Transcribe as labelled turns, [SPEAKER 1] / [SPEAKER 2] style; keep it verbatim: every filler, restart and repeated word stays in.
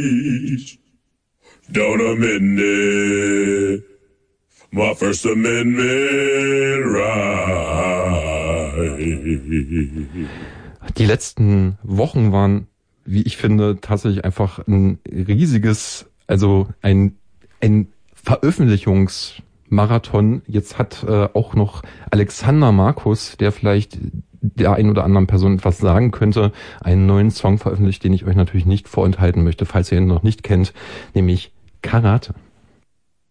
[SPEAKER 1] speech. Don't amend it. My First Amendment right.
[SPEAKER 2] Die letzten Wochen waren, wie ich finde, tatsächlich einfach ein riesiges, also ein, ein Veröffentlichungsmarathon. Jetzt hat äh, auch noch Alexander Markus, der vielleicht der ein oder anderen Person etwas sagen könnte, einen neuen Song veröffentlicht, den ich euch natürlich nicht vorenthalten möchte, falls ihr ihn noch nicht kennt, nämlich Karate.